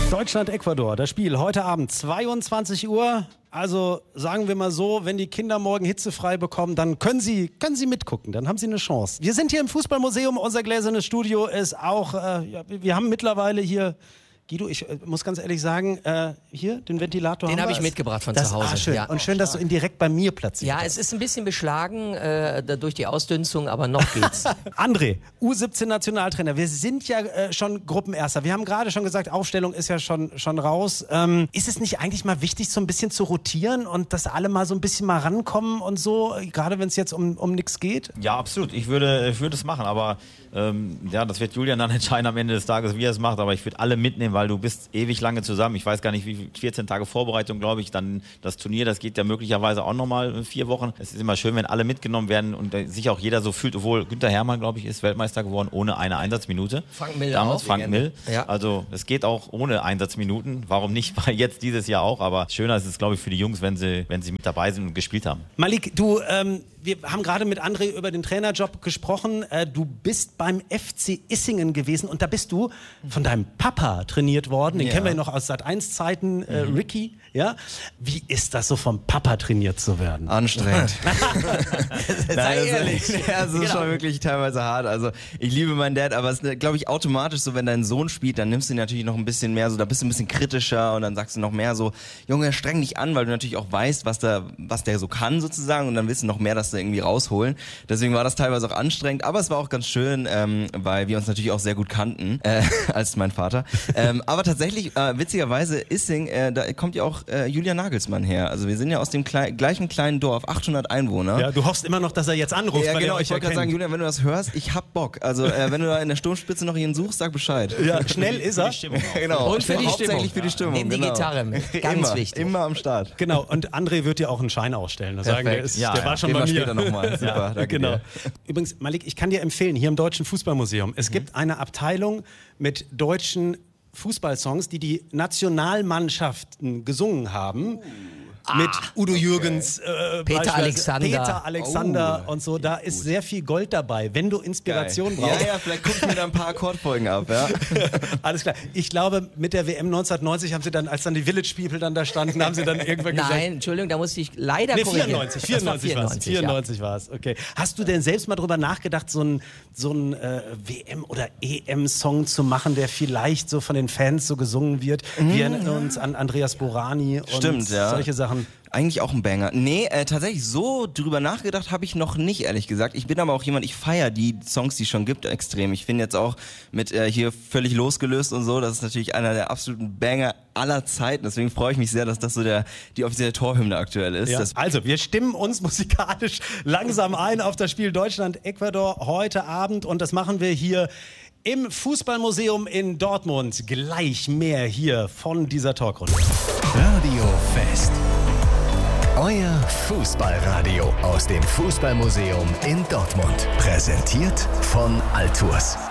Deutschland-Ecuador, das Spiel heute Abend 22 Uhr. Also sagen wir mal so, wenn die Kinder morgen hitzefrei bekommen, dann können sie mitgucken, dann haben sie eine Chance. Wir sind hier im Fußballmuseum, unser gläsernes Studio ist auch, wir haben mittlerweile hier... Guido, ich muss ganz ehrlich sagen, hier, den Ventilator Den habe ich mitgebracht von zu Hause. Schön. Ja. Und schön, dass du ihn direkt bei mir platziert Ja, hast. es ist ein bisschen beschlagen durch die Ausdünstung, aber noch geht's. André, U17-Nationaltrainer, wir sind ja schon Gruppenerster. Wir haben gerade schon gesagt, Aufstellung ist ja schon raus. Ist es nicht eigentlich mal wichtig, so ein bisschen zu rotieren und dass alle mal so ein bisschen mal rankommen und so, gerade wenn es jetzt um nichts geht? Ja, absolut. Ich würde es machen, aber das wird Julian dann entscheiden am Ende des Tages, wie er es macht, aber ich würde alle mitnehmen, weil du bist ewig lange zusammen. Ich weiß gar nicht, wie viel, 14 Tage Vorbereitung, glaube ich. Dann das Turnier, das geht ja möglicherweise auch nochmal 4 Wochen. Es ist immer schön, wenn alle mitgenommen werden und sich auch jeder so fühlt, obwohl Günther Hermann, glaube ich, ist Weltmeister geworden ohne eine Einsatzminute. Frank Mill damals, auch. Frank Mill. Ja. Also es geht auch ohne Einsatzminuten. Warum nicht? Weil jetzt dieses Jahr auch. Aber schöner ist es, glaube ich, für die Jungs, wenn sie mit dabei sind und gespielt haben. Malik, du, wir haben gerade mit André über den Trainerjob gesprochen. Du bist beim FC Issingen gewesen und da bist du von deinem Papa trainiert worden. Den kennen wir noch aus Sat.1-Zeiten, Ricky. Ja? Wie ist das so, vom Papa trainiert zu werden? Anstrengend. Sei ehrlich. Das ist schon wirklich teilweise hart. Also ich liebe meinen Dad, aber es ist, glaube ich, automatisch so, wenn dein Sohn spielt, dann nimmst du ihn natürlich noch ein bisschen mehr so, da bist du ein bisschen kritischer und dann sagst du noch mehr so, Junge, streng dich an, weil du natürlich auch weißt, was der so kann sozusagen und dann willst du noch mehr das da irgendwie rausholen. Deswegen war das teilweise auch anstrengend, aber es war auch ganz schön, weil wir uns natürlich auch sehr gut kannten, als mein Vater. Aber tatsächlich, witzigerweise, Issing, da kommt ja auch Julian Nagelsmann her. Also wir sind ja aus dem gleichen kleinen Dorf, 800 Einwohner. Ja, du hoffst immer noch, dass er jetzt anruft, ja, weil genau, er euch ich wollte gerade sagen, Julian, wenn du das hörst, ich hab Bock. Also wenn du da in der Sturmspitze noch ihn suchst, sag Bescheid. Ja, schnell ist er. Genau. Und für die Hauptsächlich Stimmung. für die Stimmung. Nimm die Gitarre mit. Ganz wichtig. Immer am Start. Genau, und André wird dir auch einen Schein ausstellen. Das sagen wir, der war schon bei mir. Später nochmal. Super, danke genau. dir. Übrigens, Malik, ich kann dir empfehlen, hier im Deutschen Fußballmuseum, es gibt eine Abteilung mit deutschen Fußballsongs, die Nationalmannschaften gesungen haben. Mit Udo Jürgens, Peter Alexander und so. Da ist sehr viel Gold dabei, wenn du Inspiration brauchst. Ja, vielleicht guck ich mir da ein paar Akkordfolgen ab, ja. Alles klar. Ich glaube, mit der WM 1990 haben sie dann, als dann die Village People dann da standen, haben sie dann irgendwann gesagt... Nein, Entschuldigung, da musste ich leider korrigieren. 94 war es. Okay. Hast du denn selbst mal drüber nachgedacht, so ein WM- oder EM-Song zu machen, der vielleicht so von den Fans so gesungen wird? Wir erinnern uns an Andreas Borani und solche Sachen. Eigentlich auch ein Banger. Nee, tatsächlich so drüber nachgedacht habe ich noch nicht, ehrlich gesagt. Ich bin aber auch jemand, ich feiere die Songs, die es schon gibt, extrem. Ich finde jetzt auch mit hier völlig losgelöst und so, das ist natürlich einer der absoluten Banger aller Zeiten. Deswegen freue ich mich sehr, dass das so die offizielle Torhymne aktuell ist. Ja. Also, wir stimmen uns musikalisch langsam ein auf das Spiel Deutschland-Ecuador heute Abend und das machen wir hier im Fußballmuseum in Dortmund. Gleich mehr hier von dieser Talkrunde. Radio Fest. Euer Fußballradio aus dem Fußballmuseum in Dortmund. Präsentiert von Altours.